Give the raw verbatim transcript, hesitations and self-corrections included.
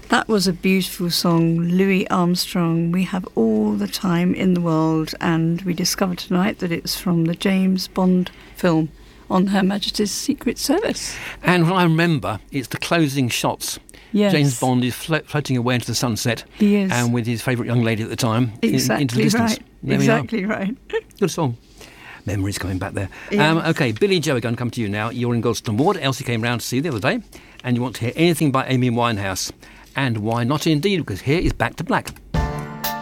That was a beautiful song, Louis Armstrong. We have all the time in the world, and we discovered tonight that it's from the James Bond film on Her Majesty's Secret Service. And what I remember, it's the closing shots. Yes. James Bond is flo- floating away into the sunset. He is. And with his favourite young lady at the time, exactly in, into the distance. Right. There exactly right. Good song. Memories coming back there. Yes. Um, OK, Billy Joe, we're going to come to you now. You're in Godstone Ward. Elsie came round to see you the other day, and you want to hear anything by Amy Winehouse. And why not indeed, because here is Back to Black.